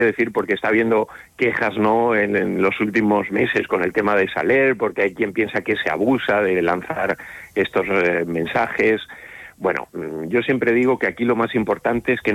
decir, porque está habiendo quejas, ¿no?, en los últimos meses con el tema de Saler, porque hay quien piensa que se abusa de lanzar estos mensajes. Bueno, yo siempre digo que aquí lo más importante es que